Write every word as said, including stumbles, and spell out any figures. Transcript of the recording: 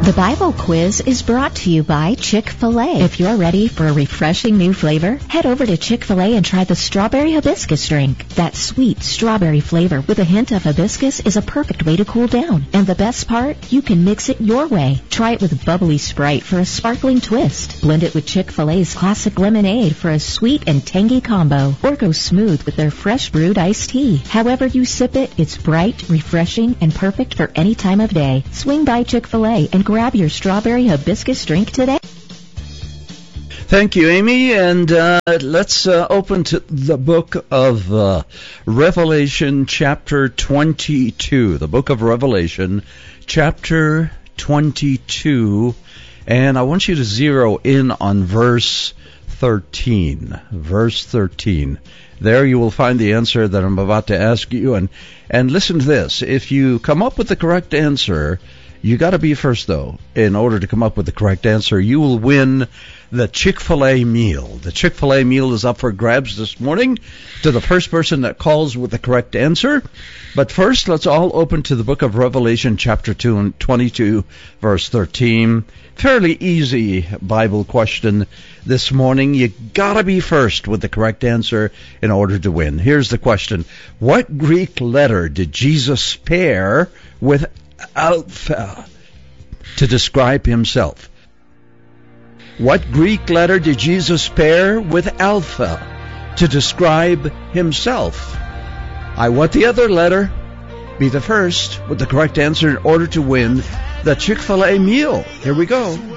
The Bible quiz is brought to you by Chick-fil-A. If you're ready for a refreshing new flavor, head over to Chick-fil-A and try the strawberry hibiscus drink. That sweet strawberry flavor with a hint of hibiscus is a perfect way to cool down. And the best part, you can mix it your way. Try it with bubbly Sprite for a sparkling twist. Blend it with Chick-fil-A's classic lemonade for a sweet and tangy combo. Or go smooth with their fresh brewed iced tea. However you sip it, it's bright, refreshing, and perfect for any time of day. Swing by Chick-fil-A and grab your strawberry hibiscus drink today. Thank you, Amy. And uh, let's uh, open to the book of uh, Revelation, chapter twenty-two. The book of Revelation, chapter twenty-two. And I want you to zero in on verse thirteen. Verse thirteen. There you will find the answer that I'm about to ask you. And, and listen to this. If you come up with the correct answer, you got to be first, though, in order to come up with the correct answer. You will win the Chick-fil-A meal. The Chick-fil-A meal is up for grabs this morning to the first person that calls with the correct answer. But first, let's all open to the book of Revelation, chapter two and twenty-two, verse thirteen. Fairly easy Bible question this morning. You got to be first with the correct answer in order to win. Here's the question. What Greek letter did Jesus spare with Alpha to describe himself? What Greek letter did Jesus pair with Alpha to describe himself? I want the other letter. Be the first with the correct answer in order to win the Chick-fil-A meal. Here we go.